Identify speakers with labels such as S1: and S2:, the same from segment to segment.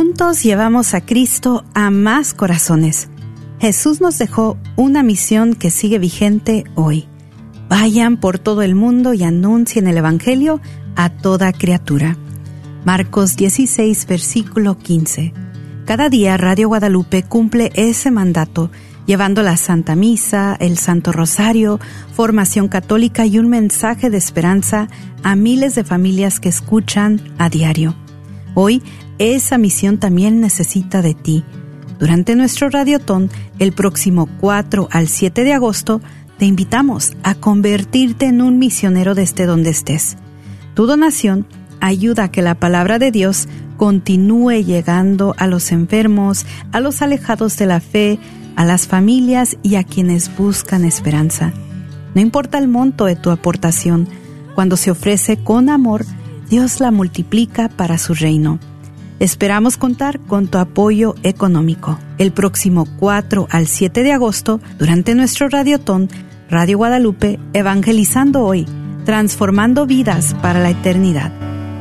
S1: Juntos llevamos a Cristo a más corazones. Jesús nos dejó una misión que sigue vigente hoy. Vayan por todo el mundo y anuncien el Evangelio a toda criatura. Marcos 16, versículo 15. Cada día Radio Guadalupe cumple ese mandato, llevando la Santa Misa, el Santo Rosario, formación católica y un mensaje de esperanza a miles de familias que escuchan a diario. Hoy, esa misión también necesita de ti. Durante nuestro Radiotón, el próximo 4 al 7 de agosto, te invitamos a convertirte en un misionero desde donde estés. Tu donación ayuda a que la palabra de Dios continúe llegando a los enfermos, a los alejados de la fe, a las familias y a quienes buscan esperanza. No importa el monto de tu aportación, cuando se ofrece con amor, Dios la multiplica para su reino. Esperamos contar con tu apoyo económico. El próximo 4 al 7 de agosto, durante nuestro Radiotón, Radio Guadalupe, evangelizando hoy, transformando vidas para la eternidad.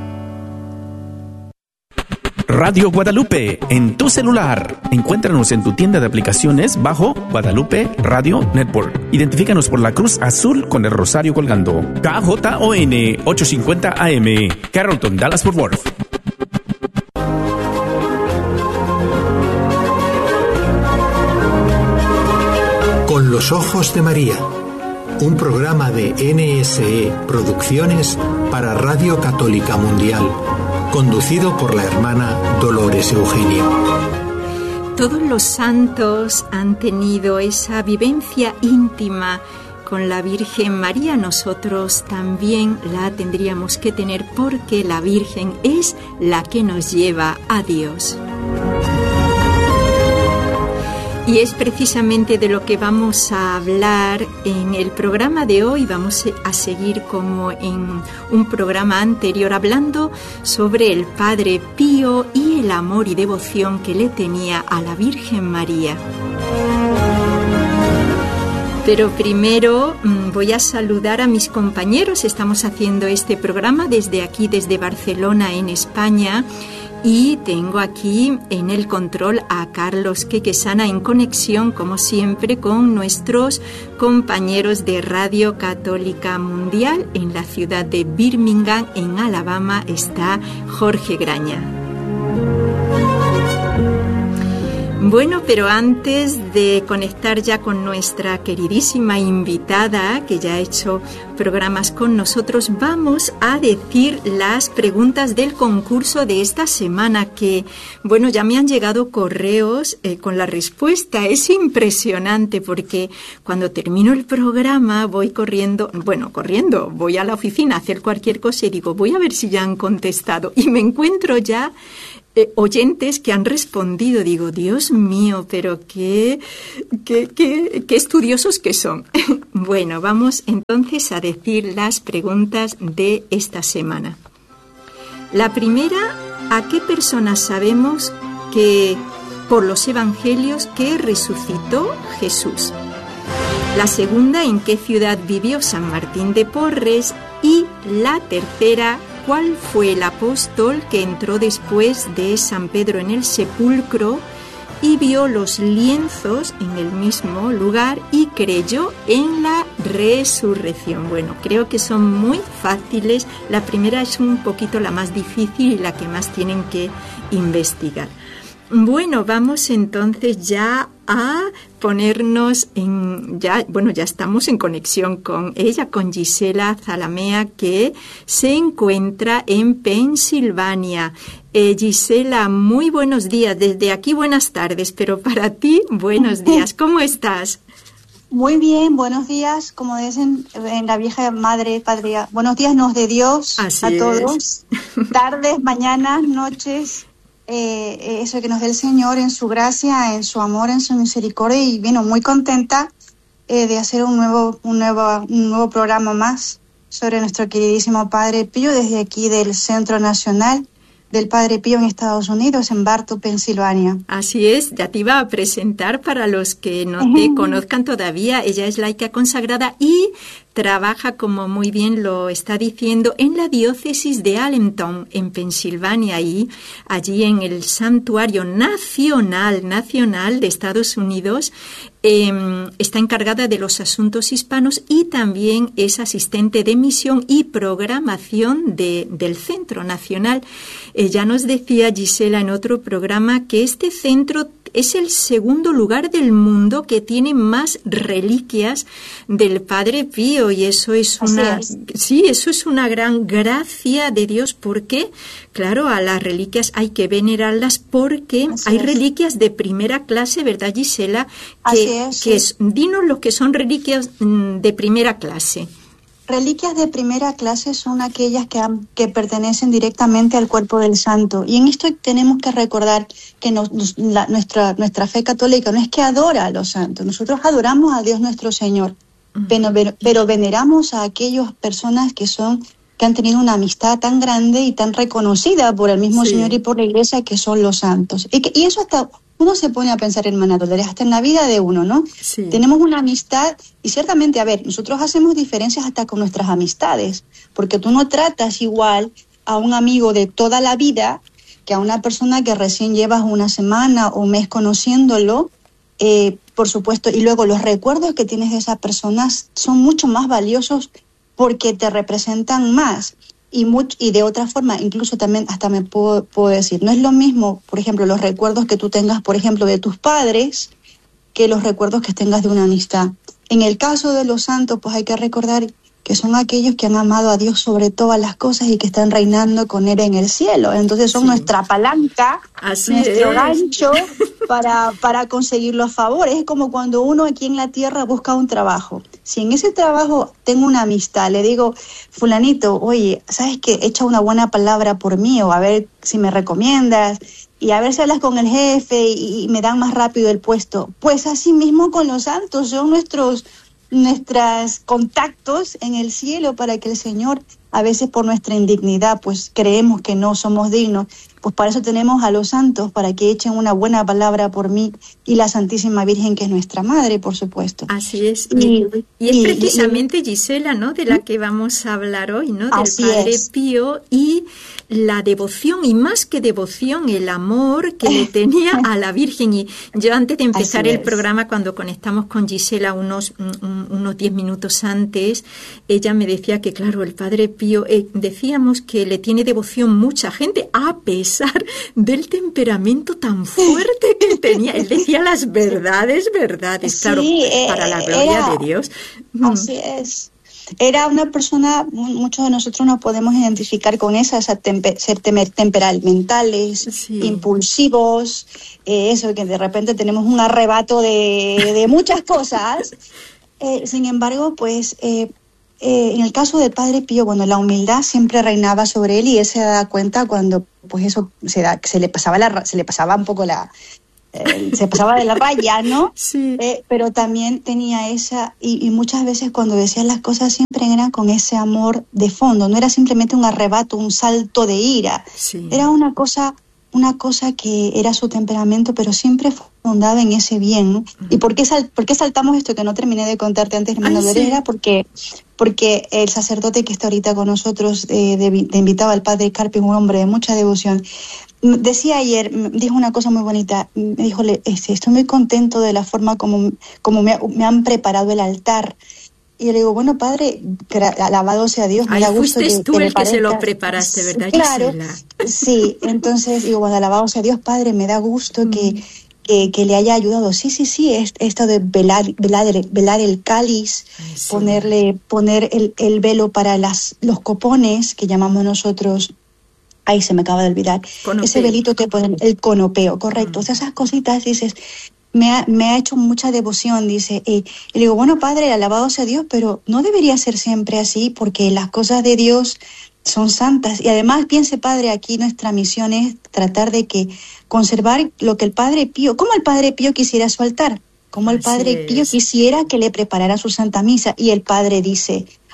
S2: Radio Guadalupe, en tu celular. Encuéntranos en tu tienda de aplicaciones bajo Guadalupe Radio Network. Identifícanos por la cruz azul con el rosario colgando. KJON 850 AM, Carrollton, Dallas-Fort Worth.
S3: Con los ojos de María, un programa de NSE Producciones para Radio Católica Mundial, conducido por la hermana Dolores Eugenia.
S4: Todos los santos han tenido esa vivencia íntima con la Virgen María. Nosotros también la tendríamos que tener, porque la Virgen es la que nos lleva a Dios. Y es precisamente de lo que vamos a hablar en el programa de hoy. Vamos a seguir como en un programa anterior, hablando sobre el Padre Pío y el amor y devoción que le tenía a la Virgen María. Pero primero voy a saludar a mis compañeros. Estamos haciendo este programa desde aquí, desde Barcelona, en España. Y tengo aquí en el control a Carlos Quequesana, en conexión, como siempre, con nuestros compañeros de Radio Católica Mundial. En la ciudad de Birmingham, en Alabama, está Jorge Graña. Bueno, pero antes de conectar ya con nuestra queridísima invitada, que ya ha hecho programas con nosotros, vamos a decir las preguntas del concurso de esta semana, que, bueno, ya me han llegado correos con la respuesta. Es impresionante, porque cuando termino el programa voy corriendo, voy a la oficina a hacer cualquier cosa y digo, voy a ver si ya han contestado. Y me encuentro ya oyentes que han respondido. Digo, Dios mío, pero qué estudiosos que son. Bueno, vamos entonces a decir las preguntas de esta semana. La primera, ¿a qué personas sabemos que por los evangelios que resucitó Jesús? La segunda, ¿en qué ciudad vivió San Martín de Porres? Y la tercera, ¿cuál fue el apóstol que entró después de San Pedro en el sepulcro y vio los lienzos en el mismo lugar y creyó en la resurrección? Bueno, creo que son muy fáciles. La primera es un poquito la más difícil y la que más tienen que investigar. Bueno, vamos entonces ya a ponernos ya estamos en conexión con ella, con Gisela Zalamea, que se encuentra en Pensilvania. Gisela, muy buenos días. Desde aquí buenas tardes, pero para ti buenos días. ¿Cómo estás?
S5: Muy bien, buenos días, como dicen en la vieja madre patria. Buenos días nos de Dios. Así a todos. Tardes, mañanas, noches. Eso que nos dé el Señor en su gracia, en su amor, en su misericordia, y bueno, muy contenta de hacer un nuevo programa más sobre nuestro queridísimo Padre Pío desde aquí del Centro Nacional del Padre Pío en Estados Unidos, en Bartow, Pensilvania.
S4: Así es, ya te iba a presentar para los que no te conozcan todavía. Ella es laica consagrada y trabaja, como muy bien lo está diciendo, en la diócesis de Allentown, en Pensilvania, allí en el Santuario Nacional de Estados Unidos. Está encargada de los asuntos hispanos y también es asistente de misión y programación del Centro Nacional. Ya nos decía Gisela en otro programa que este centro es el segundo lugar del mundo que tiene más reliquias del Padre Pío, y eso es eso es una gran gracia de Dios, porque claro, a las reliquias hay que venerarlas, porque hay reliquias de primera clase, ¿verdad, Gisela? Dinos lo que son reliquias de primera clase.
S5: Reliquias de primera clase son aquellas que pertenecen directamente al cuerpo del santo. Y en esto tenemos que recordar que nuestra fe católica no es que adora a los santos. Nosotros adoramos a Dios nuestro Señor, pero veneramos a aquellas personas que han tenido una amistad tan grande y tan reconocida por el mismo Señor y por la Iglesia, que son los santos. Y eso hasta uno se pone a pensar, hermana Dolores, hasta en la vida de uno, ¿no? Sí. Tenemos una amistad y ciertamente, nosotros hacemos diferencias hasta con nuestras amistades, porque tú no tratas igual a un amigo de toda la vida que a una persona que recién llevas una semana o un mes conociéndolo, por supuesto, y luego los recuerdos que tienes de esas personas son mucho más valiosos porque te representan más. Y de otra forma, incluso también hasta me puedo decir, no es lo mismo, por ejemplo, los recuerdos que tú tengas, por ejemplo, de tus padres, que los recuerdos que tengas de una amistad. En el caso de los santos, pues hay que recordar que son aquellos que han amado a Dios sobre todas las cosas y que están reinando con Él en el cielo. Entonces son nuestra palanca, nuestro gancho para conseguir los favores. Es como cuando uno aquí en la tierra busca un trabajo. Si en ese trabajo tengo una amistad, le digo, fulanito, oye, ¿sabes qué? Echa una buena palabra por mí, o a ver si me recomiendas, y a ver si hablas con el jefe y me dan más rápido el puesto. Pues así mismo con los santos, son nuestros contactos en el cielo, para que el Señor, a veces por nuestra indignidad, pues creemos que no somos dignos, pues para eso tenemos a los santos, para que echen una buena palabra por mí, y la Santísima Virgen, que es nuestra Madre, por supuesto.
S4: Así es. Y es precisamente, Gisela, ¿no?, de la que vamos a hablar hoy, ¿no?, del Padre Pío, y la devoción, y más que devoción, el amor que le tenía a la Virgen. Y yo, antes de empezar el programa, cuando conectamos con Gisela unos 10 minutos antes, ella me decía que, claro, el Padre Pío, decíamos que le tiene devoción mucha gente, a pesar del temperamento tan fuerte que tenía. Él decía las verdades, claro, para la gloria de Dios.
S5: Así es. Era una persona, muchos de nosotros nos podemos identificar con ser temperamentales, impulsivos, eso que de repente tenemos un arrebato de muchas cosas. Sin embargo, pues en el caso del Padre Pío, la humildad siempre reinaba sobre él, y él se da cuenta cuando pues eso se le pasaba un poco se pasaba de la raya, ¿no? Sí. Pero también tenía esa, y muchas veces cuando decía las cosas siempre eran con ese amor de fondo, no era simplemente un arrebato, un salto de ira. Sí. Era una cosa que era su temperamento, pero siempre fundada en ese bien, ¿no? ¿Y por qué saltamos esto que no terminé de contarte antes, hermano Dolores? Era porque el sacerdote que está ahorita con nosotros, de invitado, al Padre Carpi, un hombre de mucha devoción, decía ayer, dijo una cosa muy bonita, me dijo, estoy muy contento de la forma como me han preparado el altar. Y yo le digo, bueno, Padre, alabado sea Dios, me da gusto que
S4: tú el que se lo preparaste, ¿verdad,
S5: claro,
S4: Gisela?
S5: Sí, entonces digo, bueno, alabado sea Dios, Padre, me da gusto que le haya ayudado. Sí, esto de velar el cáliz, poner el velo para los copones, que llamamos nosotros, ahí se me acaba de olvidar, conopeo. Ese velito que ponen, el conopeo, correcto. O sea, esas cositas, dices, me ha hecho mucha devoción, dice. Y le digo, bueno, Padre, alabado sea Dios, pero no debería ser siempre así, porque las cosas de Dios son santas. Y además, piense, Padre, aquí nuestra misión es tratar de conservar lo que el Padre Pío, como el Padre Pío quisiera su altar, como el Padre Pío quisiera que le preparara su Santa Misa. Y el Padre dice,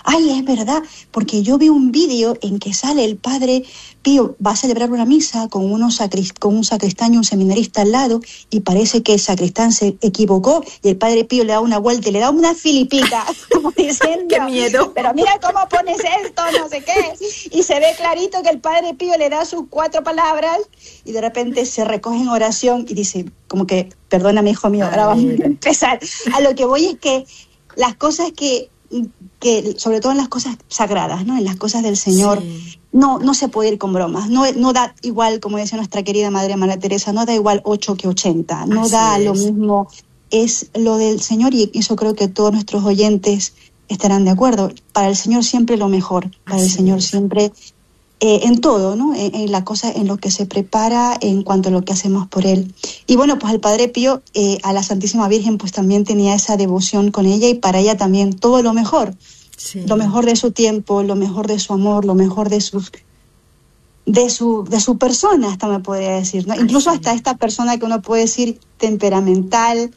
S5: ay, es verdad, porque yo vi un vídeo en que sale el Padre Pío, va a celebrar una misa con un sacristán y un seminarista al lado, y parece que el sacristán se equivocó, y el Padre Pío le da una vuelta y le da una filipita, como diciendo,
S4: ¡qué miedo!
S5: Pero mira cómo pones esto, no sé qué, y se ve clarito que el Padre Pío le da sus 4 palabras, y de repente se recoge en oración y dice, como que, perdóname, hijo mío, ahora vamos a empezar. A lo que voy es que las cosas que sobre todo en las cosas sagradas, ¿no? En las cosas del Señor, sí. no se puede ir con bromas, no da igual, como decía nuestra querida Madre María Teresa, no da igual 8 que 80, no así da lo mismo, es lo del Señor, y eso creo que todos nuestros oyentes estarán de acuerdo. Para el Señor siempre lo mejor, para el Señor siempre, en todo, ¿no? En la cosa, en lo que se prepara, en cuanto a lo que hacemos por Él. Y bueno, pues el Padre Pío, a la Santísima Virgen, pues también tenía esa devoción con ella, y para ella también todo lo mejor, sí. Lo mejor de su tiempo, lo mejor de su amor, lo mejor de su persona, hasta me podría decir, ¿no? Incluso hasta esta persona que uno puede decir temperamental,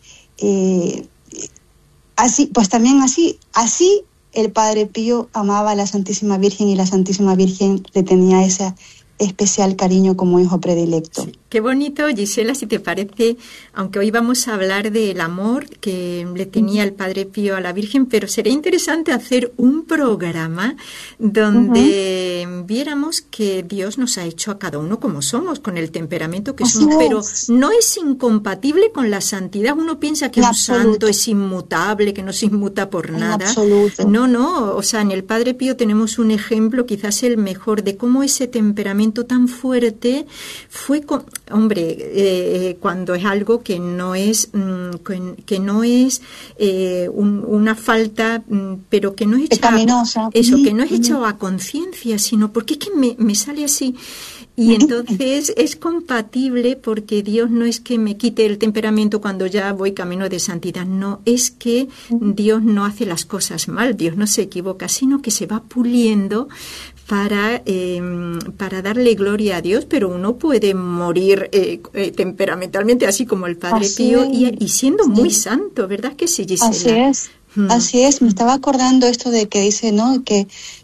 S5: así, pues también así el Padre Pío amaba a la Santísima Virgen, y la Santísima Virgen le tenía ese especial cariño como hijo predilecto.
S4: Sí. Qué bonito, Gisela, si te parece, aunque hoy vamos a hablar del amor que le tenía el Padre Pío a la Virgen, pero sería interesante hacer un programa donde viéramos que Dios nos ha hecho a cada uno como somos, con el temperamento que somos, pero no es incompatible con la santidad. Uno piensa que un santo es inmutable, que no se inmuta por nada. No, o sea, en el Padre Pío tenemos un ejemplo, quizás el mejor, de cómo ese temperamento tan fuerte fue... cuando es algo que no es una falta, pero que no es hecha que no es hecho a conciencia, sino porque es que me sale así. Y entonces es compatible, porque Dios no es que me quite el temperamento cuando ya voy camino de santidad, no, es que Dios no hace las cosas mal, Dios no se equivoca, sino que se va puliendo para darle gloria a Dios, pero uno puede morir temperamentalmente, así como el Padre Pío, y siendo muy santo, ¿verdad que sí, Gisela?
S5: Así es, me estaba acordando esto de que dice, ¿no?, que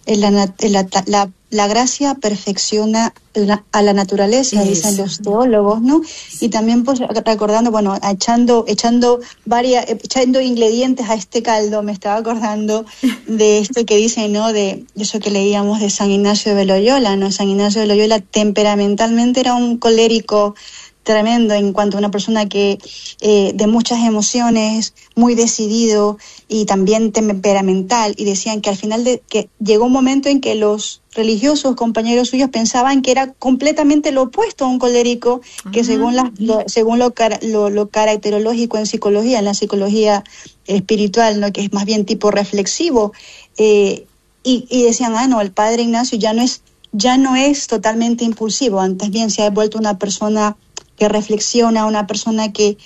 S5: la gracia perfecciona a la naturaleza, dicen los teólogos, ¿no? Y también, pues, recordando, bueno, echando ingredientes a este caldo, me estaba acordando de esto que dice, ¿no?, de eso que leíamos de San Ignacio de Loyola, ¿no? San Ignacio de Loyola temperamentalmente era un colérico tremendo, en cuanto a una persona que de muchas emociones, muy decidido y también temperamental, y decían que al final que llegó un momento en que los religiosos, compañeros suyos, pensaban que era completamente lo opuesto a un colérico, que según lo caracterológico en psicología, en la psicología espiritual, ¿no?, que es más bien tipo reflexivo, y decían, no, el Padre Ignacio ya no es totalmente impulsivo, antes bien se ha vuelto una persona que reflexiona, una persona que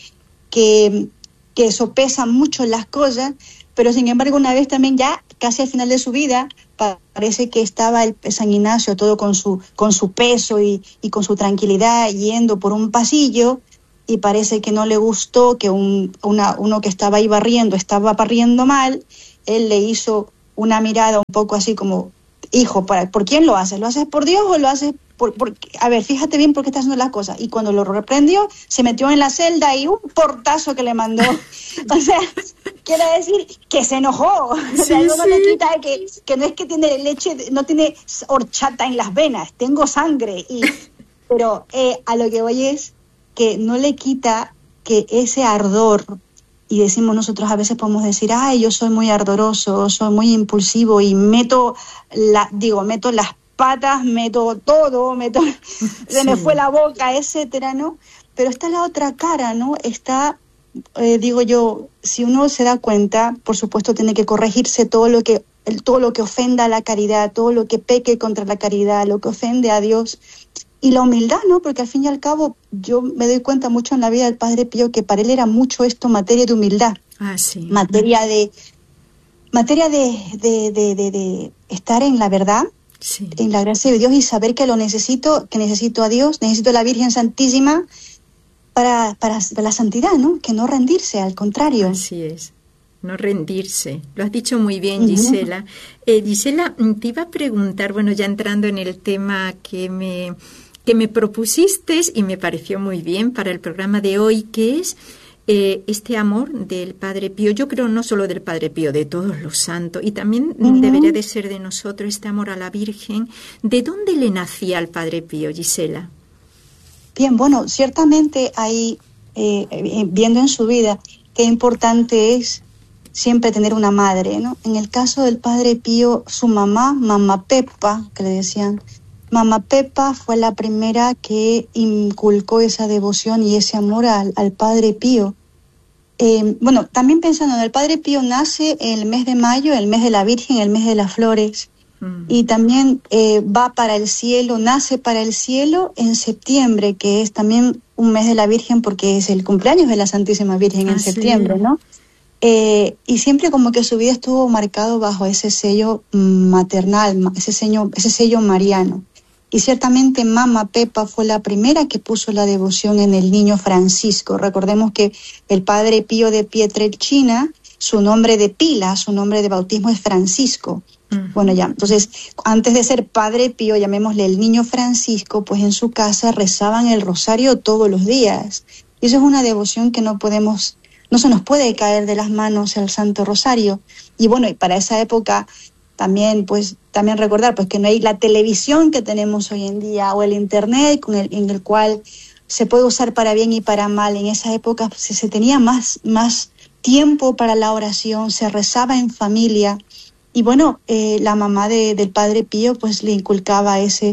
S5: sopesa mucho las cosas, pero sin embargo una vez también, ya casi al final de su vida, parece que estaba el San Ignacio todo con su peso y con su tranquilidad, yendo por un pasillo, y parece que no le gustó que uno que estaba ahí estaba barriendo mal. Él le hizo una mirada un poco así como, hijo, ¿por quién lo haces? ¿Lo haces por Dios o lo haces a ver, fíjate bien por qué estás haciendo las cosas? Y cuando lo reprendió, se metió en la celda y un portazo que le mandó. O sea, quiere decir que se enojó. O sea, no le quita que no es que tiene leche, no tiene horchata en las venas, tengo sangre. Pero a lo que voy es que no le quita que ese ardor, y decimos nosotros, a veces podemos decir, yo soy muy ardoroso, soy muy impulsivo, y meto las patas, meto todo, se me fue la boca, etcétera, ¿no? Pero está la otra cara, ¿no? Está, digo yo, si uno se da cuenta, por supuesto tiene que corregirse todo lo que ofenda a la caridad, todo lo que peque contra la caridad, lo que ofende a Dios, y la humildad, ¿no? Porque al fin y al cabo yo me doy cuenta mucho en la vida del Padre Pío que para él era mucho esto materia de humildad, materia de estar en la verdad, en la gracia de Dios, y saber que necesito a Dios, necesito a la Virgen Santísima para la santidad, ¿no? Que no rendirse, al contrario.
S4: Así es. no rendirse. Lo has dicho muy bien, Gisela. Gisela, te iba a preguntar, bueno, ya entrando en el tema que me propusiste y me pareció muy bien para el programa de hoy, que es este amor del Padre Pío. Yo creo no solo del Padre Pío, de todos los santos, y también debería de ser de nosotros este amor a la Virgen. ¿De dónde le nacía al Padre Pío, Gisela?
S5: Bien, bueno, ciertamente hay, viendo en su vida, qué importante es siempre tener una madre, ¿no? En el caso del Padre Pío, su mamá Pepa, que le decían, Mamá Pepa fue la primera que inculcó esa devoción y ese amor al Padre Pío. Bueno, también pensando en el Padre Pío, nace en el mes de mayo, el mes de la Virgen, el mes de las flores, y también va para el cielo, nace para el cielo en septiembre, que es también un mes de la Virgen porque es el cumpleaños de la Santísima Virgen en septiembre, ¿no? Y siempre como que su vida estuvo marcado bajo ese sello maternal, ese sello mariano. Y ciertamente Mamá Pepa fue la primera que puso la devoción en el niño Francisco. Recordemos que el Padre Pío de Pietrelcina, su nombre de pila, su nombre de bautismo es Francisco. Bueno, ya, entonces, antes de ser Padre Pío, llamémosle el niño Francisco, pues en su casa rezaban el rosario todos los días. Y eso es una devoción que no se nos puede caer de las manos el Santo Rosario. Y bueno, y para esa época también recordar pues que no hay la televisión que tenemos hoy en día o el internet en el cual se puede usar para bien y para mal. En esa época se tenía más tiempo para la oración, se rezaba en familia. Y bueno, la mamá del Padre Pío pues le inculcaba ese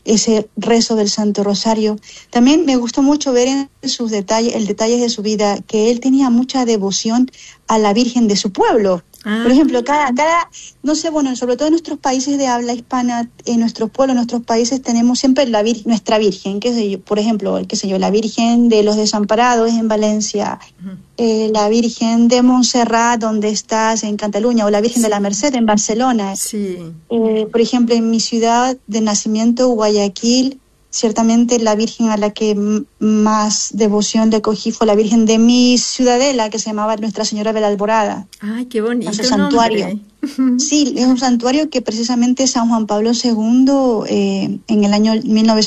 S5: rezo del Santo Rosario. También me gustó mucho ver en sus detalles de su vida que él tenía mucha devoción a la Virgen de su pueblo. Por ejemplo, no sé, bueno, sobre todo en nuestros países de habla hispana, en nuestros pueblos, en nuestros países tenemos siempre nuestra Virgen, qué sé yo, por ejemplo, la Virgen de los Desamparados en Valencia, la Virgen de Montserrat, donde estás en Cataluña, o la Virgen de la Merced en Barcelona.
S4: Sí.
S5: Por ejemplo, en mi ciudad de nacimiento, Guayaquil, ciertamente la Virgen a la que más devoción le cogí fue la Virgen de mi ciudadela, que se llamaba Nuestra Señora de la Alborada.
S4: ¡Ay, qué bonito!
S5: Es un santuario. Sí, es un santuario que precisamente San Juan Pablo II en el año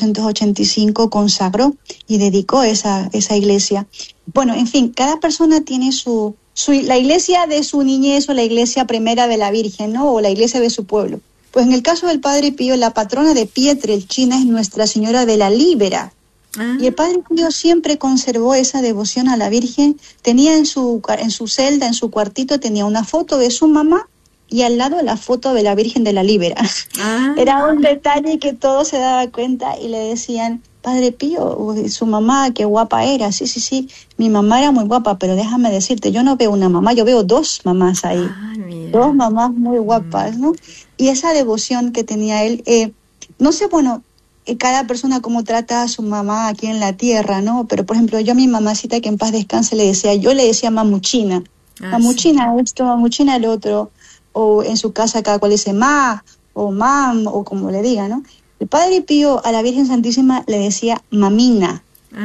S5: 1985 consagró y dedicó esa iglesia. Bueno, en fin, cada persona tiene la iglesia de su niñez o la iglesia primera de la Virgen, ¿no? O la iglesia de su pueblo. Pues en el caso del Padre Pío, la patrona de Pietrelcina es Nuestra Señora de la Líbera. Y el Padre Pío siempre conservó esa devoción a la Virgen. Tenía en su celda, en su cuartito, tenía una foto de su mamá y al lado la foto de la Virgen de la Líbera. Era un detalle que todos se daban cuenta y le decían, Padre Pío, su mamá, qué guapa era. Sí, mi mamá era muy guapa, pero déjame decirte, yo no veo una mamá, yo veo dos mamás ahí. Dos mamás muy guapas, ¿no? Y esa devoción que tenía él, no sé, bueno, cada persona cómo trata a su mamá aquí en la tierra, ¿no? Pero, por ejemplo, yo a mi mamacita, que en paz descanse, yo le decía mamuchina. Mamuchina esto, mamuchina el otro. O en su casa cada cual dice ma, o mam, o como le diga, ¿no? El Padre Pío a la Virgen Santísima le decía mamina.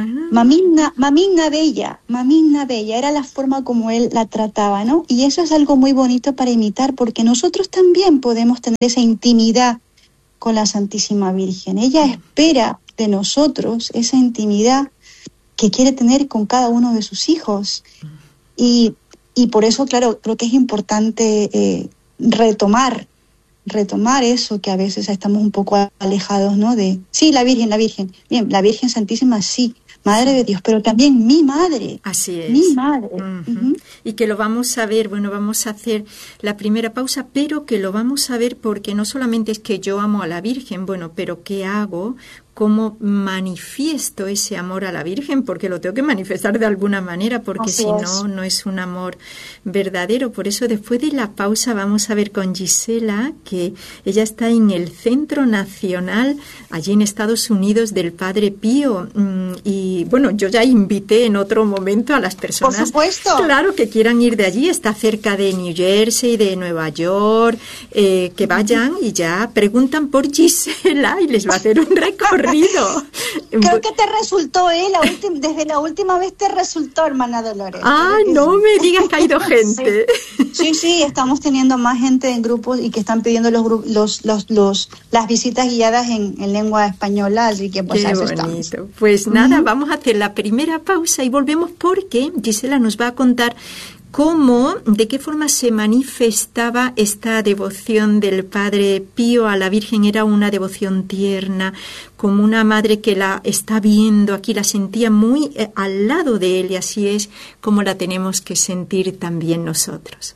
S5: Mamina bella, era la forma como él la trataba, ¿no? Y eso es algo muy bonito para imitar, porque nosotros también podemos tener esa intimidad con la Santísima Virgen. Ella espera de nosotros esa intimidad que quiere tener con cada uno de sus hijos. Y por eso, claro, creo que es importante retomar eso, que a veces estamos un poco alejados, ¿no? Sí, la Virgen. Bien, la Virgen Santísima, sí, Madre de Dios, pero también mi madre.
S4: Así es.
S5: Mi madre.
S4: Y que lo vamos a ver, bueno, vamos a hacer la primera pausa, pero que lo vamos a ver porque no solamente es que yo amo a la Virgen, bueno, pero ¿qué hago? ¿Cómo manifiesto ese amor a la Virgen? Porque lo tengo que manifestar de alguna manera, porque si no, no es un amor verdadero. Por eso, después de la pausa, vamos a ver con Gisela, que ella está en el Centro Nacional, allí en Estados Unidos, del Padre Pío, y y bueno, yo ya invité en otro momento a las personas,
S5: por supuesto,
S4: claro, que quieran ir de allí, está cerca de New Jersey, de Nueva York, que vayan y ya preguntan por Gisela y les va a hacer un recorrido.
S5: Creo que te resultó, desde la última vez te resultó, hermana Dolores.
S4: Ah, no me digas que ha ido gente.
S5: Sí, estamos teniendo más gente en grupos y que están pidiendo las visitas guiadas en lengua española, así que pues
S4: qué
S5: eso
S4: bonito.
S5: estamos.
S4: Pues nada, vamos a hacer la primera pausa y volvemos porque Gisela nos va a contar de qué forma se manifestaba esta devoción del Padre Pío a la Virgen. Era una devoción tierna, como una madre que la está viendo aquí, la sentía muy al lado de él, y así es como la tenemos que sentir también nosotros.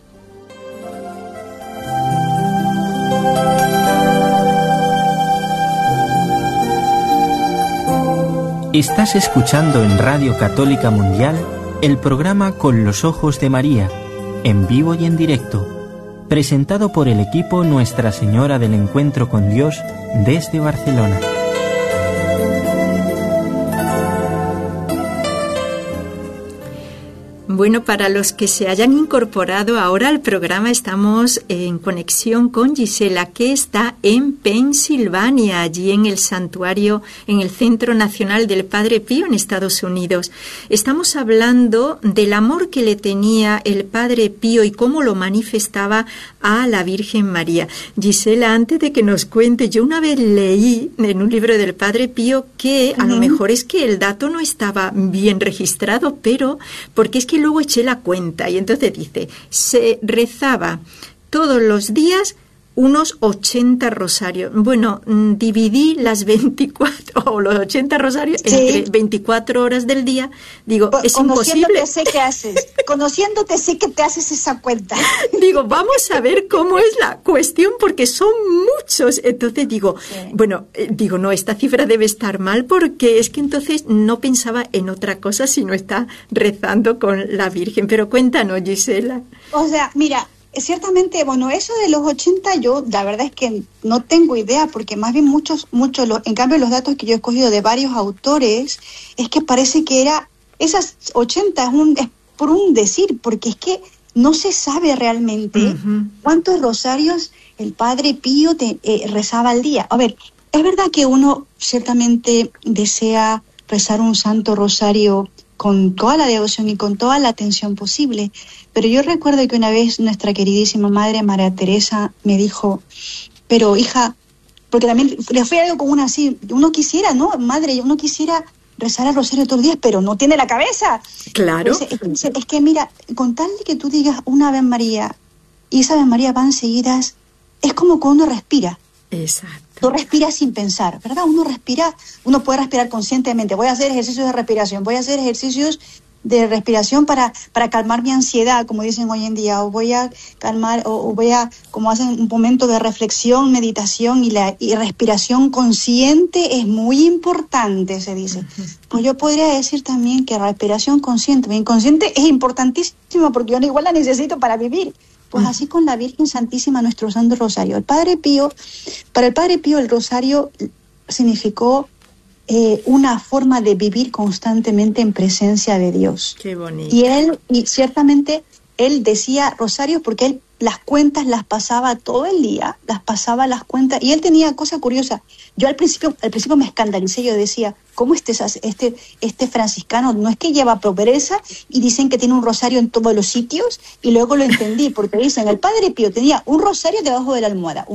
S6: Estás escuchando en Radio Católica Mundial el programa Con los Ojos de María, en vivo y en directo, presentado por el equipo Nuestra Señora del Encuentro con Dios desde Barcelona.
S4: Bueno, para los que se hayan incorporado ahora al programa, estamos en conexión con Gisela, que está en Pensilvania, allí en el santuario, en el Centro Nacional del Padre Pío en Estados Unidos. Estamos hablando del amor que le tenía el Padre Pío y cómo lo manifestaba a la Virgen María. Gisela, antes de que nos cuente, yo una vez leí en un libro del Padre Pío que a lo mejor es que el dato no estaba bien registrado, pero porque es que luego eché la cuenta y entonces dice, se rezaba todos los días unos 80 rosarios. Bueno, dividí las 24 o los 80 rosarios entre 24 horas del día. Digo, es imposible.
S5: Conociéndote sé que te haces esa cuenta.
S4: Digo, vamos a ver cómo es la cuestión porque son muchos. Entonces digo, no, esta cifra debe estar mal porque es que entonces no pensaba en otra cosa sino está rezando con la Virgen. Pero cuéntanos, Gisela.
S5: O sea, mira, ciertamente, eso de los 80 yo la verdad es que no tengo idea porque más bien en cambio los datos que yo he escogido de varios autores es que parece que esas 80 es por un decir, porque es que no se sabe realmente cuántos rosarios el Padre Pío rezaba al día. A ver, es verdad que uno ciertamente desea rezar un santo rosario con toda la devoción y con toda la atención posible. Pero yo recuerdo que una vez nuestra queridísima madre María Teresa me dijo, pero hija, porque también le fue algo como así, uno quisiera, ¿no? Madre, uno quisiera rezar el rosario todos los días, pero no tiene la cabeza.
S4: Claro.
S5: Es que mira, con tal de que tú digas una Ave María, y esa Ave María van seguidas, es como cuando uno respira.
S4: Exacto.
S5: Tú respiras sin pensar, ¿verdad? Uno puede respirar conscientemente. Voy a hacer ejercicios de respiración, para calmar mi ansiedad, como dicen hoy en día, o voy a calmar, o voy a, como hacen, un momento de reflexión, meditación, y respiración consciente es muy importante, se dice. Pues yo podría decir también que la respiración consciente o inconsciente es importantísima porque yo igual la necesito para vivir. Pues así con la Virgen Santísima, nuestro Santo Rosario. Para el Padre Pío el rosario significó una forma de vivir constantemente en presencia de Dios.
S4: Qué bonito.
S5: Y ciertamente él decía rosario porque él las cuentas las pasaba todo el día, y él tenía cosa curiosa. Yo al principio me escandalicé, yo decía, ¿cómo este franciscano no es que lleva pobreza y dicen que tiene un rosario en todos los sitios? Y luego lo entendí, porque dicen, el Padre Pío tenía un rosario debajo de la almohada,